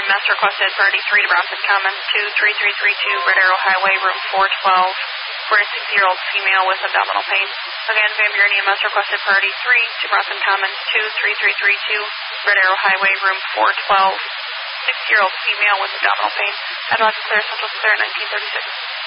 Master requested priority 3 to Bronson Commons 23332, Red Arrow Highway, room 412, for a 60-year-old female with abdominal pain. Again, Van Buren EMS requested priority 3 to Bronson Commons 23332, Red Arrow Highway, room 412, 60-year-old female with abdominal pain. Advise clear, Central Clear 1936.